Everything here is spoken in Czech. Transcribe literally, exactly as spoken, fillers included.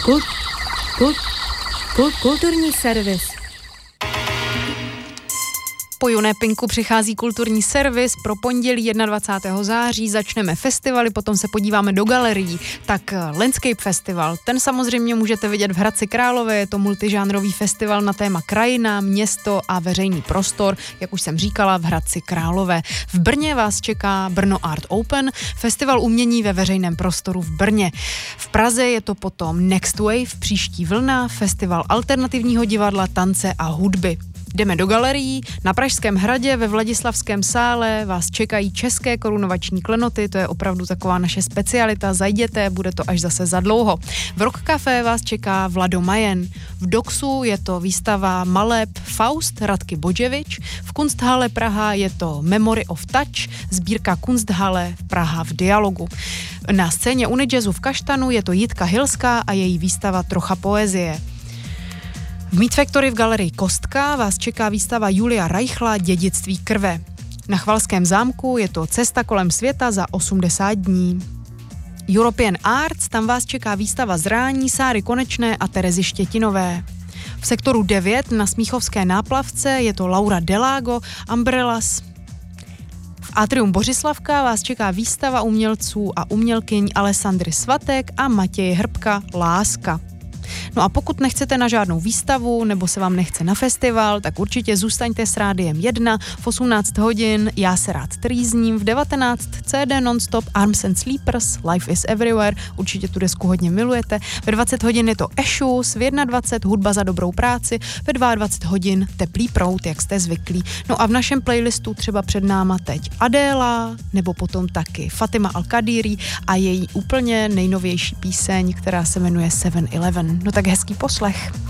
Kult, kult, kult, kulturní servis. Po Junépinku přichází kulturní servis. Pro pondělí dvacátého prvního září začneme festivaly, potom se podíváme do galerií. Tak Landscape Festival, ten samozřejmě můžete vidět v Hradci Králové, je to multižánrový festival na téma krajina, město a veřejný prostor, jak už jsem říkala, v Hradci Králové. V Brně vás čeká Brno Art Open, festival umění ve veřejném prostoru v Brně. V Praze je to potom Next Wave, příští vlna, festival alternativního divadla, tance a hudby. Jdeme do galerií. Na Pražském hradě ve Vladislavském sále vás čekají české korunovační klenoty, to je opravdu taková naše specialita, zajděte, bude to až zase za dlouho. V Rock Café vás čeká Vlado Majen. V Doxu je to výstava Maleb Faust Radky Bodževič. V Kunsthalle Praha je to Memory of Touch, sbírka Kunsthalle Praha v dialogu. Na scéně Unijazzu v Kaštanu je to Jitka Hilská a její výstava Trocha poezie. V Meat Factory v galerii Kostka vás čeká výstava Julia Reichla Dědictví krve. Na Chvalském zámku je to Cesta kolem světa za osmdesát dní. European Arts, tam vás čeká výstava Zrání Sáry Konečné a Terezy Štětinové. V sektoru devět na Smíchovské náplavce je to Laura Delago, Umbrellas. V Atrium Bořislavka vás čeká výstava umělců a umělkyň Alessandry Svatek a Matěje Hrbka Láska. No a pokud nechcete na žádnou výstavu nebo se vám nechce na festival, tak určitě zůstaňte s Rádiem jedna v osmnáct hodin Já se rád trýzním, v devatenáct C D Nonstop Arms and Sleepers, Life is Everywhere, určitě tu desku hodně milujete, ve dvacet hodin je to Ashes, v dvacet jedna Hudba za dobrou práci, ve dvacet dva hodin Teplý proud, jak jste zvyklí. No a v našem playlistu třeba před náma teď Adéla, nebo potom taky Fatima Al-Kadiri a její úplně nejnovější píseň, která se jmenuje seven eleven. No tak hezký poslech.